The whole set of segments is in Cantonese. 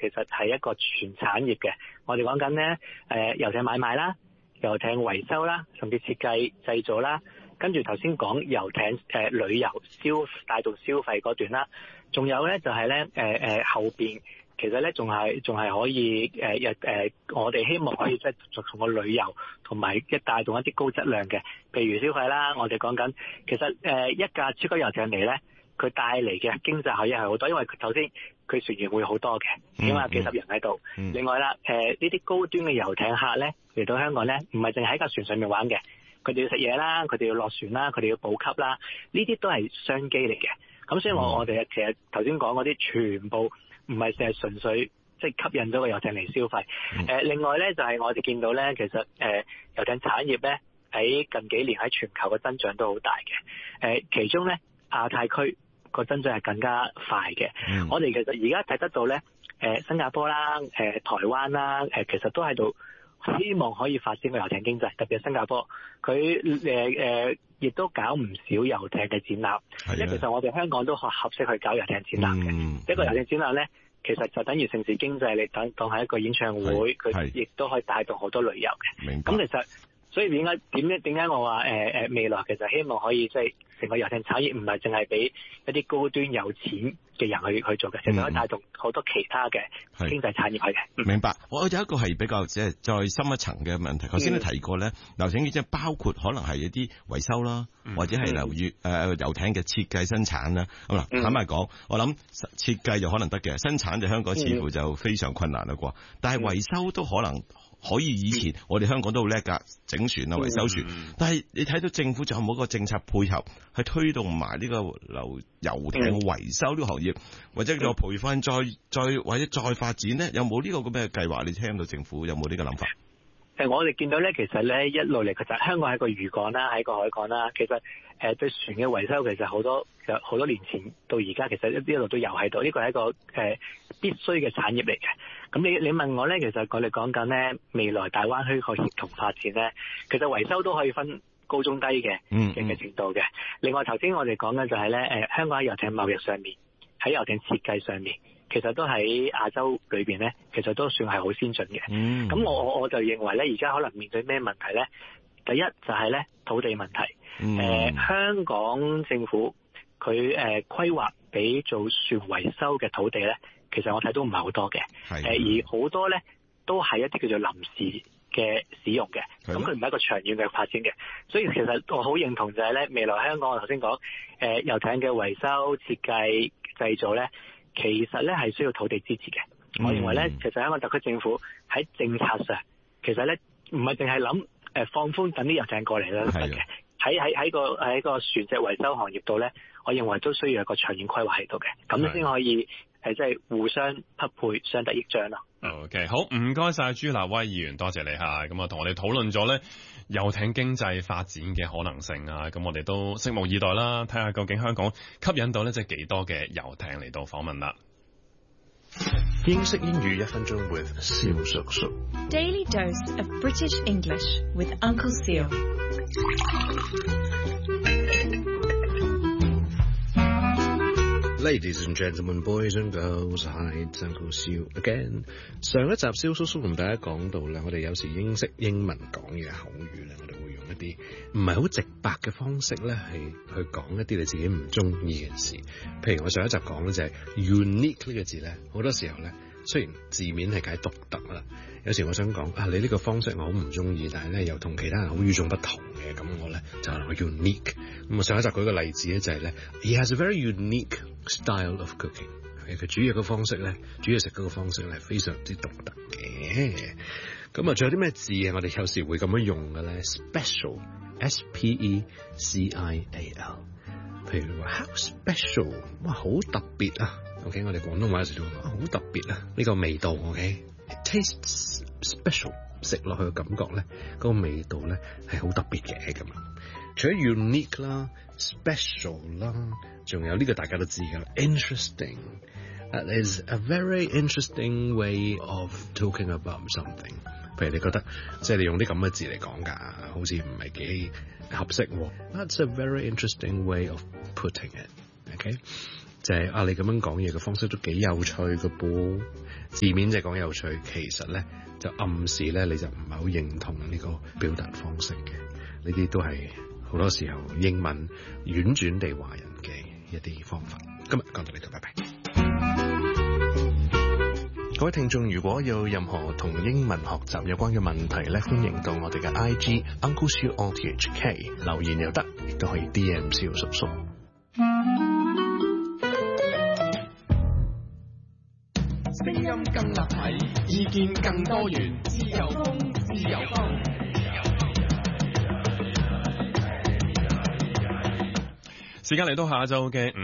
其實係一個全產業嘅。我哋講緊咧遊艇買賣啦、遊艇維修啦，甚至設計製造啦。跟住頭先講遊艇旅遊帶動消費嗰段啦，仲有咧就係咧後邊其實咧仲係可以我哋希望可以即係從個旅遊同埋即係帶動一啲高質量嘅，譬如消費啦。我哋講緊其實一架超級遊艇嚟咧，佢帶嚟嘅經濟效益係好多，因為首先佢船員會好多嘅，起碼幾十人喺度。另外啦，呢啲高端嘅遊艇客咧嚟到香港咧，唔係淨係喺架船上面玩嘅。佢哋要食嘢啦，佢哋要落船啦，佢哋要補給啦，呢啲都係商機嚟嘅。咁所以我哋其實頭先講嗰啲全部唔係淨係純粹即係吸引咗個遊艇嚟消費。另外咧就係我哋見到咧，其實遊艇產業咧喺近幾年喺全球嘅增長都好大嘅。其中咧亞太區個增長係更加快嘅。我哋其實而家睇得到咧，新加坡啦、台灣啦，其實都喺度希望可以發展個遊艇經濟，特別係新加坡，佢亦都搞唔少遊艇嘅展覽。因為其實我哋香港都合適去搞遊艇展覽嘅。一個遊艇展覽咧，其實就等於城市經濟，你當係一個演唱會，佢亦都可以帶動好多旅遊嘅。咁其實所以點解我話未來其實希望可以即係成個遊艇產業唔係淨係俾一啲高端有錢嘅人去做嘅，其實可以帶動好多其他嘅經濟產業去嘅。 明白。我有一個係比較即係再深一層嘅問題。頭先你提過咧，遊艇即係包括可能係一啲維修啦，或者係遊艇嘅設計生產啦。咁嗱，坦白講，我諗設計就可能得嘅，生產就香港似乎就非常困難啦啩。但係維修都可能。可以以前我哋香港都好叻㗎，整船啊、維修船。但係你睇到政府仲有冇一個政策配合，去推動埋呢個遊艇維修呢個行業，或者叫培訓或者再發展咧？有冇呢個咁嘅計劃？你聽到政府有冇呢個諗法？ 我哋見到咧，其實咧一路嚟，其實香港係一個漁港啦，係一個海港啦。其實對船嘅維修，其實好多年前到而家，其實一路都有喺度。呢個係一個必須嘅產業嚟嘅。咁你問我咧，其實我哋講緊咧未來大灣區個協同發展咧，其實維修都可以分高中低嘅程度嘅。另外頭先我哋講緊就係咧香港喺遊艇貿易上面，喺遊艇設計上面，其實都喺亞洲裏邊咧，其實都算係好先進嘅。咁我就認為咧，而家可能面對咩問題咧？第一就係咧土地問題。香港政府佢規劃俾做船維修嘅土地咧，其實我睇都唔係好多嘅。而好多咧都係一啲叫做臨時嘅使用嘅，咁佢唔係一個長遠嘅發展嘅。所以其實我好認同就係咧，未來香港我頭先講遊艇嘅維修設計製造咧，其實咧係需要土地支持嘅。我認為咧，其實香港特區政府喺政策上，其實咧唔係淨係諗放寬等啲遊艇過嚟啦，得嘅。喺個船隻維修行業度咧，我認為都需要有個長遠規劃喺度嘅，咁先可以即係互相匹配、相得益彰咯。 OK， 好，唔該晒朱立威議員，多謝你嚇。咁啊，同我哋討論咗咧遊艇經濟發展嘅可能性啊。咁我哋都拭目以待啦，睇下究竟香港吸引到咧即係幾多嘅遊艇嚟到訪問啦。 英式英語1分鐘 with 蕭叔叔。 Daily dose of British English with Uncle Seal。 Ladies and gentlemen, boys and girls, hi, it's Uncle Seal again。上一集蕭叔叔同大家講到咧，我哋有時英式英文講嘅口語咧，我哋會用一啲唔係好直白嘅方式咧，係去講一啲你自己唔中意嘅事。譬如我上一集講咧就係 unique 呢個字咧，好多時候咧，雖然字面係解獨特啦，有時我想講你呢個方式我好唔中意，但係咧又同其他人好與眾不同嘅，咁我咧就係 unique。咁我上一集舉個例子咧就係咧 ，He has a very unique style of cooking。佢煮嘢嘅方式咧，煮嘢食嗰個方式咧，非常之獨特嘅。咁啊，仲有啲咩字啊？我哋有時會咁樣用嘅咧 ，special，S-P-E-C-I-A-L。譬如話 how special， 哇，好特別啊！ OK， 我哋廣東話有時都話好特別啊！呢個味道 OK，it tastes special， 食落去嘅感覺咧，嗰個味道咧係好特別嘅咁。除咗 unique 啦、special 啦，仲有呢個大家都知㗎啦 ，interesting。That is a very interesting way of talking about something。譬如你覺得即係你用啲咁嘅字嚟講㗎，好似唔係幾合適喎。That's a very interesting way of putting it。OK， 就係你咁樣講嘢嘅方式都幾有趣嘅噃。 字面就講有趣，其實咧就暗示咧你就唔係好認同呢個表達方式嘅。呢啲都係好多時候英文婉轉地話人嘅一啲方法。今日講到呢度，拜拜。各位聽眾，如果有任何同英文學習有關嘅問題咧，歡迎到我哋嘅 IG Uncle Siu RTHK 留言又得，亦都可以 DM 蕭叔叔。 聲音更立體，意見更多元，自由風，自由風。 時間嚟到下晝嘅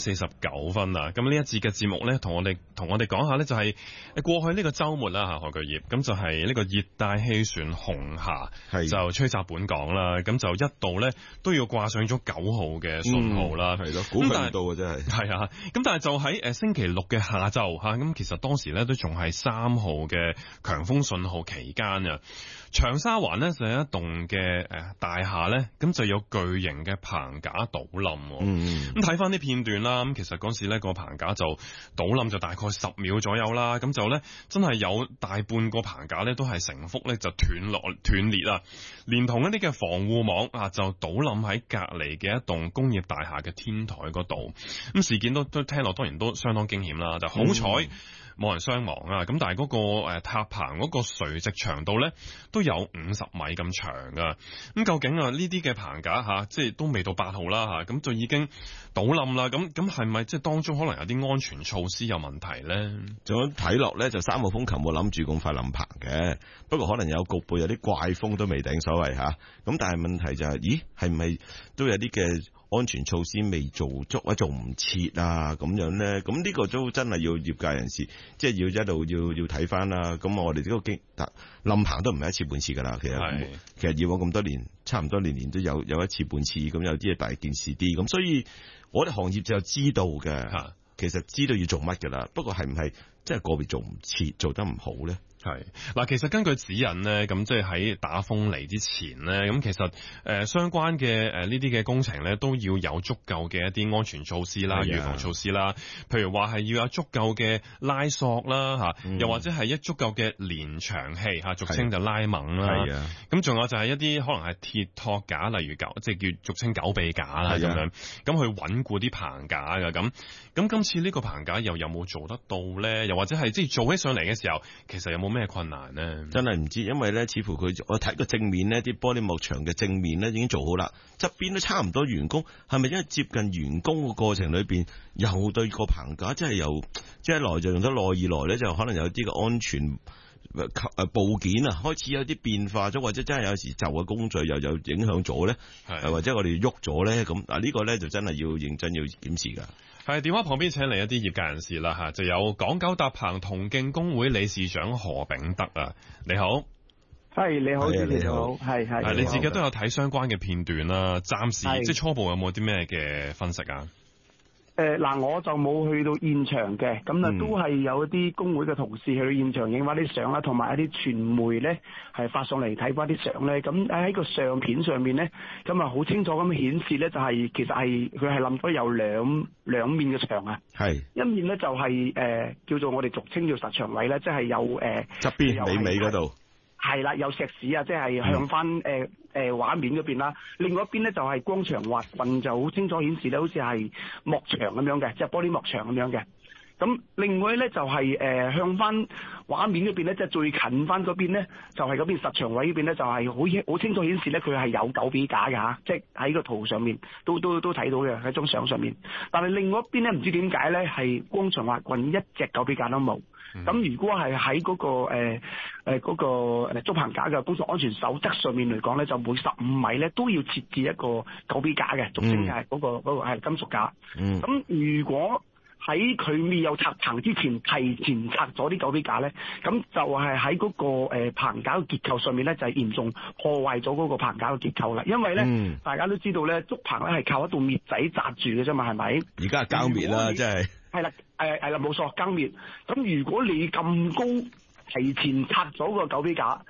5:49啦，咁呢一節嘅節目咧，同我哋講下咧，就係過去呢個週末啦嚇，何巨業，咁就係呢個熱帶氣旋紅霞就吹襲本港啦，咁就一度咧都要掛上咗9號嘅信號啦， 係咯，估唔到啊真係。係啊，咁但係就喺星期六嘅下晝嚇，咁其實當時咧都仲係3號嘅強風信號期間啊。長沙灣呢就有一棟嘅大廈咧，咁就有巨型嘅棚架倒冧。咁睇翻啲片段啦，咁其實嗰時咧個棚架就倒冧就大概10秒左右啦，咁就咧真係有大半個棚架咧都係成幅咧就斷裂啊，連同一啲嘅防護網啊就倒冧喺隔離嘅一棟工業大廈嘅天台嗰度。咁事件都聽落當然都相當驚險啦，就好彩冇人傷亡啊！咁但係嗰個塔棚嗰個垂直長度咧都有50米咁長噶。咁究竟啊呢啲嘅棚架嚇，即係都未到8號啦嚇，咁就已經倒冧啦。咁係咪即係當中可能有啲安全措施有問題咧？ 咁睇落咧就3號風球冇諗住咁快冧棚嘅，不過可能有局部有啲怪風都未頂所謂嚇。咁但係問題就係，咦係咪都有啲嘅安全措施未做足或者做唔切啊咁樣咧？咁呢個都真係要業界人士即係要一路要睇翻啦。咁我哋呢個冧棚都唔係一次半次噶啦，其實以往咁多年，差唔多年年都有一次半次，咁有啲嘢大件事啲，咁所以我哋行業就知道嘅，其實知道要做乜噶啦。不過係唔係即係個別做唔切，做得唔好咧？ 係嗱，其實根據指引呢，咁即係喺打風嚟之前呢，咁其實相關嘅呢啲嘅工程呢，都要有足夠嘅一啲安全措施啦、預防措施啦。譬如話係要有足夠嘅拉索啦又或者係一足夠嘅連牆器俗稱就拉猛啦。咁仲有就係一啲可能係鐵托架，例如即係叫俗稱狗臂架啦咁樣，咁去穩固啲棚架㗎咁。咁今次呢個棚架又有冇做得到咧？又或者係即係做起上嚟嘅時候，其實有冇咩困難呢？ 真係唔知，因為咧，似乎我睇個正面呢啲玻璃幕牆嘅正面咧已經做好啦，側邊都差唔多完工，係咪因為接近完工嘅過程裏邊，又對個棚架即係一來就用得耐，二來咧就可能有啲嘅安全部件啊開始有啲變化咗，或者真係有時就嘅工序又有影響咗咧，或者我哋喐咗咧咁嗱，呢個咧就真係要認真要檢視噶。 係電話旁邊請嚟一啲業界人士啦吓，就有港九搭棚同徑工會理事長何炳德啊，你好。 係你好，你好，係你自己都有睇相關嘅片段啦，暫時即係初步有冇啲咩嘅分析啊？ 嗱，我就冇去到現場嘅，咁啊都係有一啲工會嘅同事去到現場影翻啲相啦，同埋一啲傳媒咧係發上嚟睇翻啲相咧。咁喺個相片上面咧，咁啊好清楚咁顯示咧，就係其實係佢係冧咗有兩面嘅牆啊。係一面咧就係叫做我哋俗稱叫實牆位咧，即係有側邊尾嗰度。 係啦，有石屎啊，即係向翻畫面嗰邊啦。另外一邊咧就係光牆滑運，就好清楚顯示咧，好似係幕牆咁樣嘅，即係玻璃幕牆咁樣嘅。咁另外咧就係向翻畫面嗰邊咧，即係最近翻嗰邊咧，就係嗰邊實牆位嗰邊咧，就係好清楚顯示咧，佢係有狗臂架嘅嚇，即係喺個圖上面都睇到嘅喺張相上面。但係另外一邊咧，唔知點解咧係光牆滑運一隻狗臂架都冇。咁如果係喺嗰個竹棚架嘅工作安全守則上面嚟講咧，就每15米咧都要設置一個狗臂架嘅，俗稱係嗰個係金屬架。咁如果喺佢未有拆棚之前，提前拆咗啲狗臂架咧，咁就係喺嗰個棚架嘅結構上面咧，就係嚴重破壞咗嗰個棚架嘅結構啦。因為咧，大家都知道咧，竹棚咧係靠一道篾仔紮住嘅啫嘛，係咪？ 而家係膠篾啦，即係。 係啦，係啦，冇錯，膠篾。咁如果你咁高提前拆咗個狗臂架，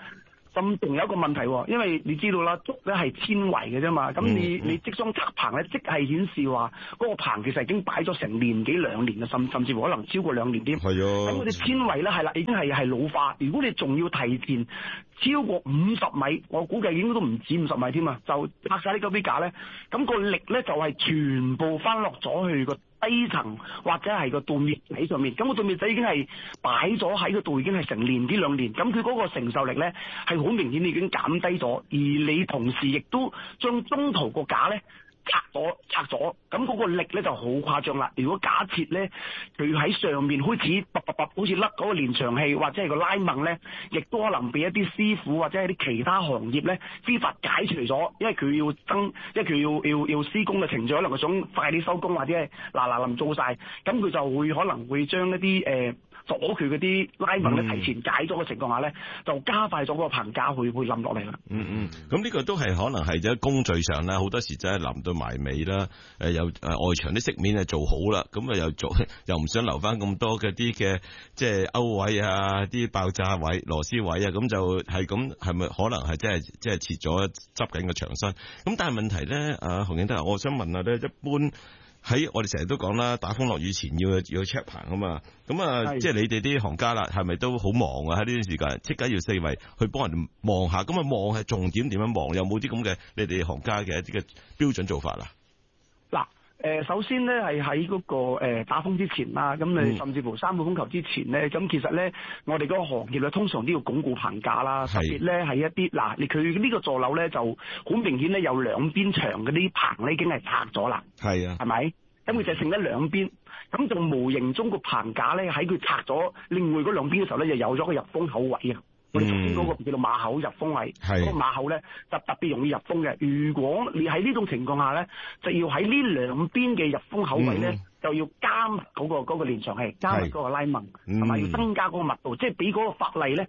咁仲有一個問題喎，因為你知道啦，竹咧係纖維嘅啫嘛，咁你即裝拆棚咧，即係顯示話嗰個棚其實已經擺咗成年幾兩年啦，甚至乎可能超過2年添。 係啊。咁嗰啲纖維咧係啦，已經係老化。如果你仲要提前超過50米，我估計應該都唔止50米添啊，就拆晒呢個支架咧，咁個力咧就係全部翻落咗去個低層或者係個稻稾仔上面，咁個稻稾仔已經係擺咗喺個度，已經係成年幾兩年，咁佢嗰個承受力咧係好明顯已經減低咗，而你同時亦都將中途個架咧拆咗，咁嗰個力咧就好誇張啦。如果假設咧佢喺上面開始好似甩嗰個連長器或者係個拉掹咧，亦都可能俾一啲師傅或者係啲其他行業咧非法解除咗，因為佢要施工嘅程序，可能佢想快啲收工或者係嗱臨做晒，咁佢就可能會將一啲阻佢嗰啲拉紋咧提前解咗嘅情況下咧，就加快咗嗰個棚架會冧落嚟啦。 咁呢個都係可能係喺工序上啦，好多時真係臨到埋尾啦。又外牆啲飾面做好啦，咁又唔想留翻咁多嘅啲嘅即係勾位啊、啲爆炸位、螺絲位啊，咁就係咁係咪可能係即係切咗執緊個牆身？咁但係問題咧，洪敬德，我想問下咧，一般喺我哋成日都講啦，打風落雨前要 check 棚啊嘛，咁即係你哋啲行家啦，係咪都好忙啊？喺呢段時間即刻要四圍去幫人望下，咁望係重點點樣望？有冇啲咁嘅你哋行家嘅一啲嘅標準做法啦？ 嗱，首先咧係喺嗰個打風之前啦，咁你甚至乎3號風球之前咧，咁其實咧我哋嗰個行業咧通常都要鞏固棚架啦，特別咧係一啲佢呢個座樓咧就好明顯咧有兩邊牆嗰啲棚咧已經係拆咗啦，係啊，係咪？咁佢就剩得兩邊，咁就無形中個棚架咧喺佢拆咗另外嗰兩邊嘅時候咧，就有咗個入風口位啊。我哋頭先嗰個叫做馬口入風位，嗰個馬口咧就特別容易入風嘅。如果你喺呢種情況下咧，就要喺呢兩邊嘅入風口位咧，就要加密嗰個連牆器，加密嗰個拉紋，同埋要增加嗰個密度，即係俾嗰個法例咧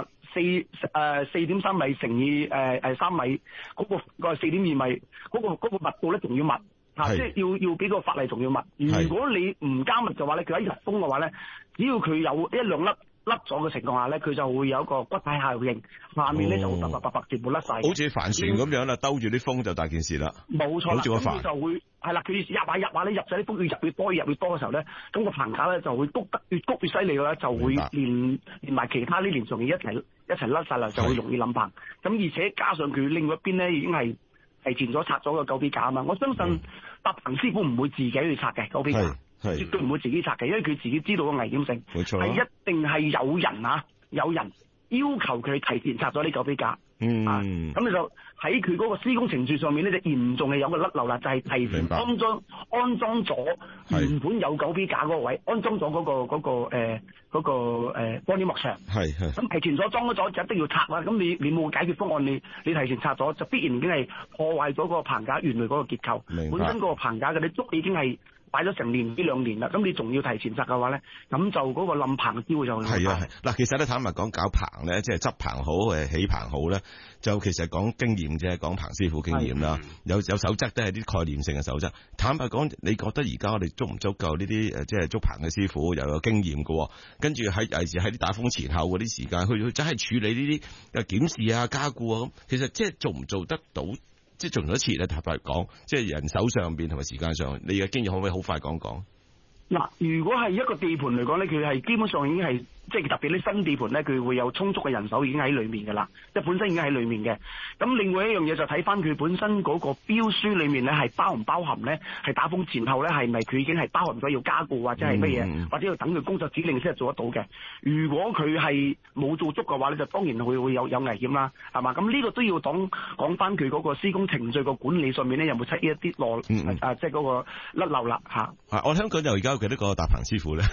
4.3米乘以3米，嗰個4.2米嗰個密度咧仲要密。即係要俾個法例仲要密。如果你唔加密嘅話咧，佢喺入風嘅話咧，只要佢有一兩粒甩咗嘅情況下咧，佢就會有一個骨牌效應，下面咧就會白全部甩晒。 好似帆船咁樣啦，兜住啲風就大件事啦。冇錯啦，咁就會係啦，佢入下咧，入晒啲風越入越多嘅時候咧，咁個棚架咧就會越谷越犀利嘅咧，就會連埋其他啲連上面一齊甩晒啦，就會容易冧棚。咁而且加上佢另外一邊咧已經係提前咗拆咗個狗臂架啊嘛，我相信搭棚師傅唔會自己去拆嘅狗臂架，絕對唔會自己拆嘅，因為佢自己知道個危險性，係一定係有人要求佢提前拆咗呢狗臂架。咁你就喺佢嗰個施工程序上面咧，就嚴重係有個甩漏啦，就係提前安裝咗原本有狗臂架嗰個位，安裝咗嗰個玻璃幕牆。咁提前咗裝咗就一定要拆啦。咁你冇解決方案，你提前拆咗，就必然已經係破壞咗個棚架原來嗰個結構。本身嗰個棚架嘅啲竹已經係擺咗成年幾兩年啦，咁你仲要提前拆嘅話咧，咁就嗰個冧棚嘅機會就係啊。 嗱，其實咧坦白講，搞棚咧，即係執棚好起棚好咧，就其實講經驗啫，講棚師傅經驗啦。有守則都係啲概念性嘅守則。坦白講，你覺得而家我哋足唔足夠呢啲即係築棚嘅師傅又有經驗嘅？跟住喺尤其是喺啲打風前後嗰啲時間，去真係處理呢啲檢視啊、加固啊咁，其實即係做唔做得到？即係做唔到一次咧，坦白講，即係人手上邊同埋時間上，你嘅經驗可唔可以好快講講？ 嗱，如果係一個地盤嚟講咧，佢係基本上已經係即係特別啲新地盤咧，佢會有充足嘅人手已經喺裏面㗎啦，即係本身已經喺裏面嘅。咁另外一樣嘢就睇翻佢本身嗰個標書裏面咧係包唔包含咧，係打風前後咧係咪佢已經係包含咗要加固或者係乜嘢，或者要等佢工作指令先係做得到嘅。如果佢係冇做足嘅話咧，就當然會有危險啦，係嘛？咁呢個都要講翻佢嗰個施工程序個管理上面咧，有冇出一啲即係嗰個甩漏啦嚇。 我香港就而家有幾多個搭棚師傅咧？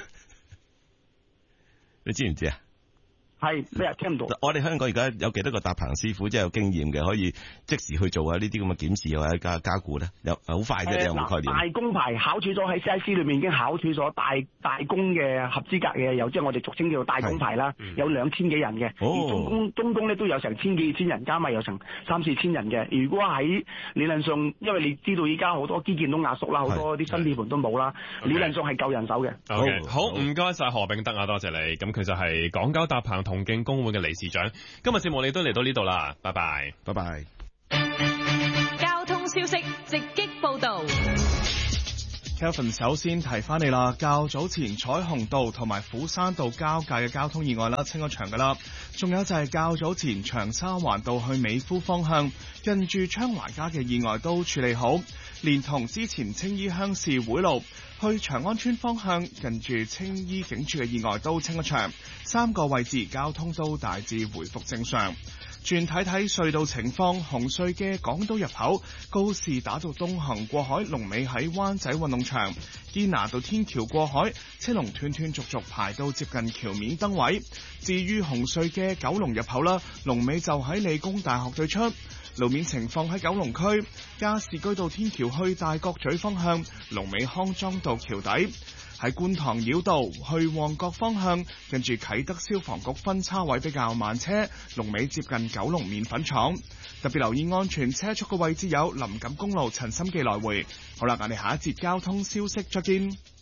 你知唔知啊？ 係咩啊？聽唔到。 我哋香港而家有幾多個搭棚師傅，即係有經驗嘅，可以即時去做下呢啲咁嘅檢視或者加固咧？有好快嘅，有冇概念？ 大工牌考取咗喺 CIC 裏面已經考取咗大工嘅合資格嘅，有即係我哋俗稱叫做大工牌啦，有2000幾人嘅。而中工咧都有成千幾千人，加埋有成3-4千人嘅。如果喺理論上，因為你知道依家好多基建都壓縮啦，好多啲新地盤都冇啦，理論上係夠人手嘅。 好，唔該晒何炳德啊，多謝你。咁佢就係港九搭棚同同敬工會嘅理事長。今日節目你都嚟到呢度啦，拜拜， 拜拜。 交通消息直擊報道。 Kelvin 首先提翻你啦，較早前彩虹道同埋虎山道交界嘅交通意外啦，清咗場噶啦。仲有就係較早前長沙灣道去美孚方向，近住昌華街嘅意外都處理好，連同之前青衣鄉事會路去長安村方向，近住青衣警署嘅意外都清咗場，3個位置交通都大致回復正常。轉睇睇隧道情況，紅隧嘅港島入口告士打道東行過海龍尾喺灣仔運動場，堅拿道天橋過海車龍斷斷續續排到接近橋面燈位。至於紅隧嘅九龍入口啦，龍尾就喺理工大學對出。路面情況喺九龍區加士居道天橋去大角咀方向，龍尾康莊道橋底。喺觀塘繞道去旺角方向，近住啟德消防局分叉位比較慢車，龍尾接近九龍麵粉廠。特別留意安全車速嘅位置有林錦公路陳心記來回。好啦，我哋下一節交通消息再見。